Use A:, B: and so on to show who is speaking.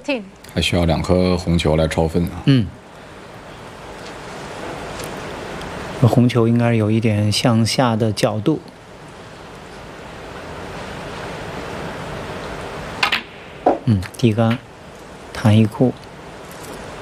A: 14.
B: 还需要2颗红球来超分啊。
C: 红球应该有一点向下的角度。低杆，弹一库。